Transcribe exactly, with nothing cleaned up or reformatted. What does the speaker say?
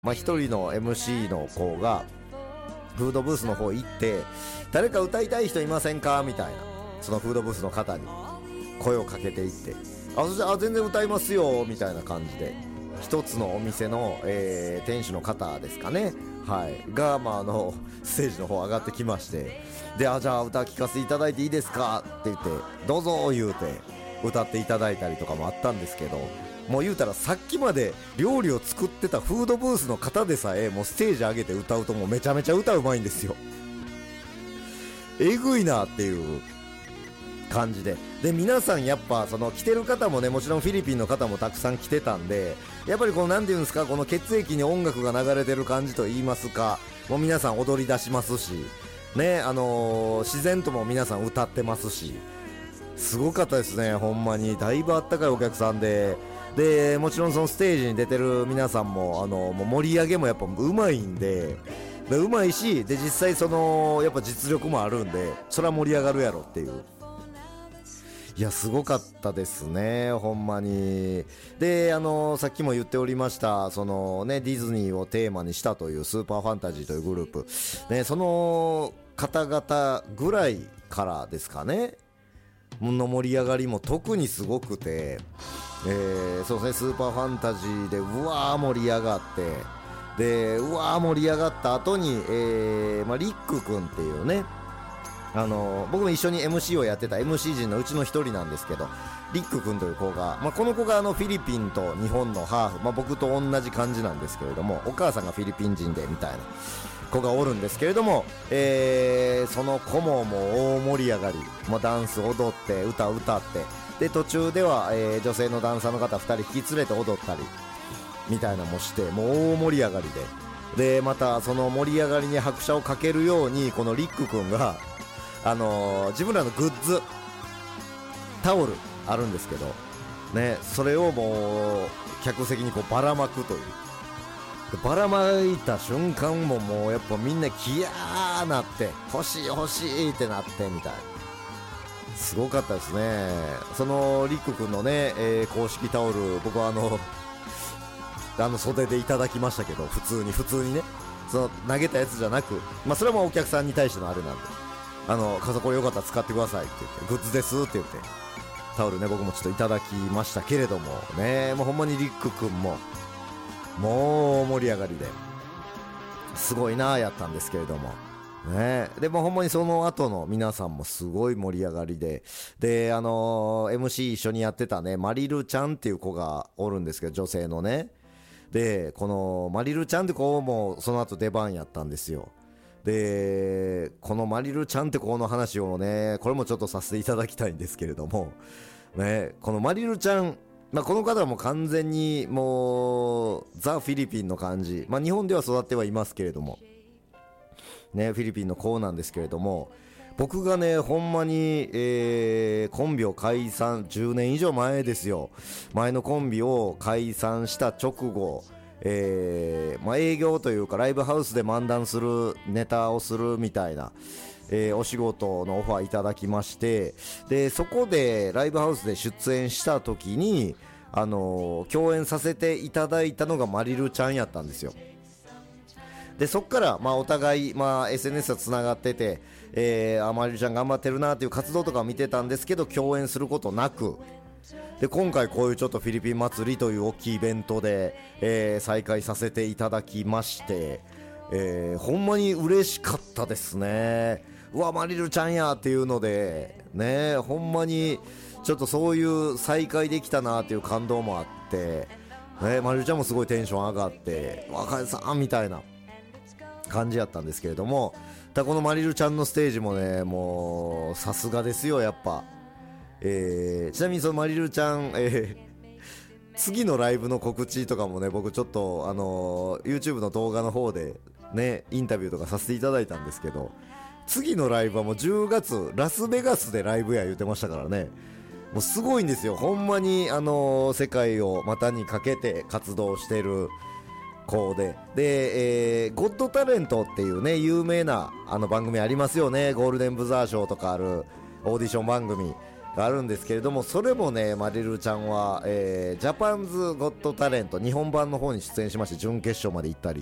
まあ一人の エムシー の子がフードブースの方行って、誰か歌いたい人いませんかみたいな、そのフードブースの方に声をかけていって、あ、そしてあ全然歌いますよみたいな感じで、一つのお店の、えー、店主の方ですかね、はい、が、まあ、あのステージの方上がってきまして、で、あ、じゃあ歌聴かせていただいていいですかって言って、どうぞ言うて歌っていただいたりとかもあったんですけど、もう言うたらさっきまで料理を作ってたフードブースの方でさえもうステージ上げて歌うともうめちゃめちゃ歌うまいんですよ。えぐいなっていう感じで、で皆さんやっぱその来てる方もね、もちろんフィリピンの方もたくさん来てたんで、やっぱりこのなんていうんですか、この血液に音楽が流れてる感じと言いますか、もう皆さん踊り出しますしね、あのー、自然とも皆さん歌ってますし、すごかったですね、ほんまに。だいぶあったかいお客さんで、でもちろんそのステージに出てる皆さんもあのもう盛り上げもやっぱうまいんで、でうまいし、で実際そのやっぱ実力もあるんで、それは盛り上がるやろっていう。いやすごかったですね、ほんまに。で、あのさっきも言っておりましたそのね、ディズニーをテーマにしたというスーパーファンタジーというグループ、ね、その方々ぐらいからですかねの盛り上がりも特にすごくて、えー、そうですね、スーパーファンタジーでうわー盛り上がって、でうわー盛り上がった後に、えーまあ、リック君っていうね、あの僕も一緒に エムシー をやってた エムシー 陣のうちの一人なんですけど、リック君という子が、まあ、この子があのフィリピンと日本のハーフ、まあ、僕と同じ感じなんですけれども、お母さんがフィリピン人でみたいな子がおるんですけれども、えー、その子ももう大盛り上がり、まあ、ダンス踊って歌歌って、で途中では、えー、女性のダンサーの方ふたり引き連れて踊ったりみたいなのもして、もう大盛り上がりで、でまたその盛り上がりに拍車をかけるように、このリック君があのー、自分らのグッズタオルあるんですけどね、それをもう客席にこうばらまくという、ばらまいた瞬間ももうやっぱみんなキヤーなって、欲しい欲しいってなってみたいな、すごかったですね。そのリック君のね、えー、公式タオル、僕はあのあの袖でいただきましたけど、普通に普通にね、その投げたやつじゃなく、まあそれはもうお客さんに対してのあれなんで、あの傘これよかったら使ってくださいって言って、グッズですって言ってタオルね、僕もちょっといただきましたけれどもね、もうほんまにリック君ももう盛り上がりですごいなやったんですけれどもね。でもほんまにその後の皆さんもすごい盛り上がりで、であのー、エムシー 一緒にやってたね、マリルちゃんっていう子がおるんですけど、女性のね、でこのマリルちゃんって子もその後出番やったんですよ。でこのマリルちゃんって子の話をね、これもちょっとさせていただきたいんですけれどもね、このマリルちゃん、まあ、この方はもう完全にもうザ・フィリピンの感じ、まあ、日本では育ってはいますけれどもね、フィリピンの子なんですけれども、僕がねほんまに、えー、コンビを解散じゅうねん以上前ですよ、前のコンビを解散した直後、えーまあ、営業というかライブハウスで漫談するネタをするみたいな、えー、お仕事のオファーいただきまして、でそこでライブハウスで出演した時に、あのー、共演させていただいたのがマリルちゃんやったんですよ。でそっから、まあ、お互い、まあ、エスエヌエス はつながってて、えー、あマリルちゃん頑張ってるなっていう活動とかを見てたんですけど、共演することなく、で今回こういうちょっとフィリピン祭りという大きいイベントで、えー、再開させていただきまして、えー、ほんまに嬉しかったですね。うわマリルちゃんやっていうのでね、ほんまにちょっとそういう再会できたなっていう感動もあって、ね、マリルちゃんもすごいテンション上がって、若井さんみたいな感じやったんですけれども、だこのマリルちゃんのステージもね、もうさすがですよやっぱ。えー、ちなみにそのマリルちゃん、えー、次のライブの告知とかもね、僕ちょっと、あのー、YouTube の動画の方でねインタビューとかさせていただいたんですけど、次のライブはもうじゅうがつラスベガスでライブや言ってましたからね、もうすごいんですよほんまに。あのー、世界を股にかけて活動してる子で、で、えー、ゴッドタレントっていうね有名なあの番組ありますよね、ゴールデンブザー賞とかあるオーディション番組があるんですけれども、それもねマリルちゃんは、えー、ジャパンズゴットタレント日本版の方に出演しまして準決勝まで行ったり